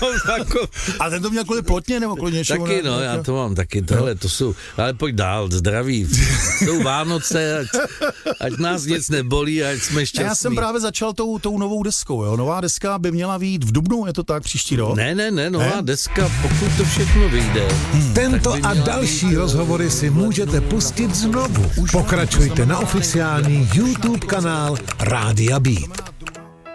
A ten to měl kvůli plotně nebo kvůli něčemu? Taky, no, já to mám taky, tohle, to jsou, ale pojď dál, zdraví. Jsou Vánoce, ať nás nic nebolí, ať jsme šťastní. Já jsem právě začal tou novou deskou, jo. Nová deska by měla vyjít v dubnu, je to tak, příští rok? Ne, nová deska, pokud to všechno vyjde. Tento a další rozhovory si můžete pustit znovu. Pokračujte na oficiální YouTube kanál Rádia Beat.